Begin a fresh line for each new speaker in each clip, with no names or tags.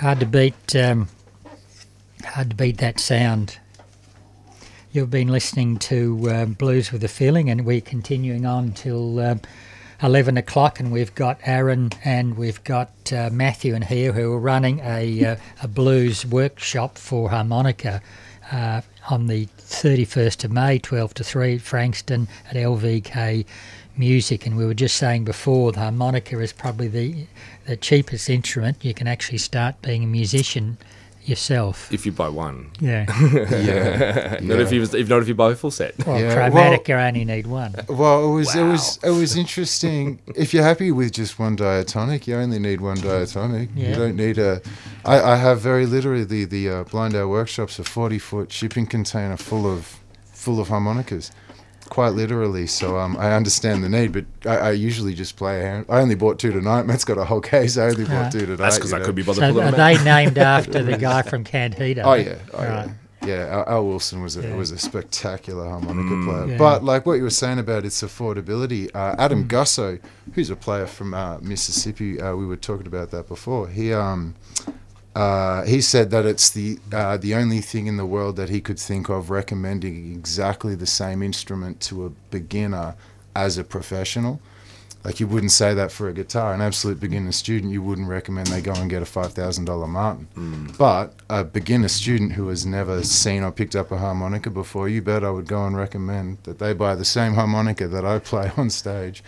Hard to beat that sound. You've been listening to Blues with a Feeling, and we're continuing on till 11 o'clock, and we've got Aaron and we've got Matthew in here who are running a blues workshop for harmonica on the 31st of May, 12 to 3 at Frankston at LVK Music. And we were just saying before, the harmonica is probably the cheapest instrument. You can actually start being a musician yourself
if you buy one.
Yeah.
Not if you buy a full set.
Well, Chromatica only need one.
Well, it was interesting. If you're happy with just one diatonic, you only need one diatonic.
Yeah.
You don't need I have very literally the Blind Owl Workshop's a 40-foot shipping container full of harmonicas. Quite literally, so I understand the need, but I usually just play a hand. I only bought 2 tonight. Matt's got a whole case. I only bought 2 tonight.
That's because I could be bothered
So
pulling
are
them out.
they named after the guy from Candida?
Oh yeah,
Right.
yeah. Al Wilson was a spectacular harmonica player.
Yeah.
But like what you were saying about its affordability, Adam Gusso, who's a player from Mississippi, we were talking about that before. He said that it's the only thing in the world that he could think of recommending exactly the same instrument to a beginner as a professional. Like you wouldn't say that for a guitar. An absolute beginner student, you wouldn't recommend they go and get a $5,000 Martin. But a beginner student who has never seen or picked up a harmonica before, you bet I would go and recommend that they buy the same harmonica that I play on stage.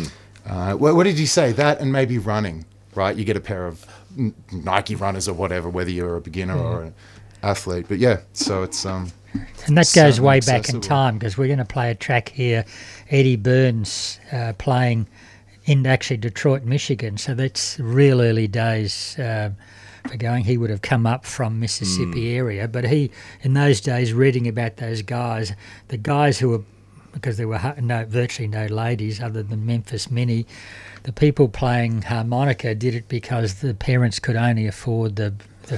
What did you say? That and maybe running, right? You get a pair of Nike runners or whatever, whether you're a beginner or an athlete. But yeah, so it's
and that goes way back in
accessible.
time, because we're going to play a track here, Eddie Burns playing in actually Detroit, Michigan. So that's real early days for going. He would have come up from Mississippi area, but he, in those days, reading about those guys, the guys who were, because there were virtually no ladies other than Memphis Minnie, the people playing harmonica did it because the parents could only afford the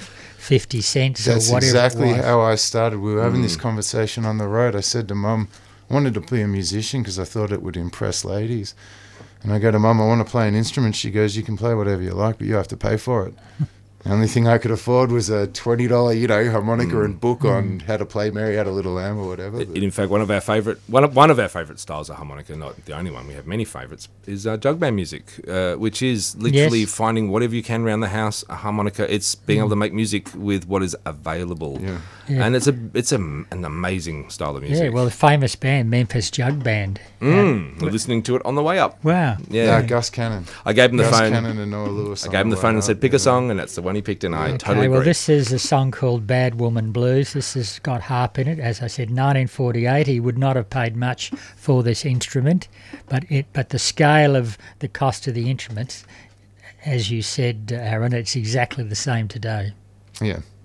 50 cents
That's
or whatever
exactly
it was.
how I started. We were having this conversation on the road. I said to Mum, I wanted to be a musician because I thought it would impress ladies. And I go to Mum, I want to play an instrument. She goes, you can play whatever you like, but you have to pay for it. The only thing I could afford was a $20, harmonica and book on how to play Mary Had a Little Lamb or whatever.
In fact, one of our favourite styles of harmonica, not the only one, we have many favourites, is jug band music, which is literally finding whatever you can around the house, a harmonica. It's being able to make music with what is available.
Yeah.
And it's an amazing style of music.
Yeah, well, the famous band, Memphis Jug Band.
We're listening to it on the way up.
Wow.
Yeah.
Gus Cannon.
I gave him the
Gus
phone.
Cannon and Noah Lewis.
I gave him the phone and said, pick a song, and that's the one he picked, and I totally agree.
Well, this is a song called Bad Woman Blues. This has got harp in it. As I said, 1948, he would not have paid much for this instrument, but the scale of the cost of the instruments, as you said, Aaron, it's exactly the same today.
Yeah.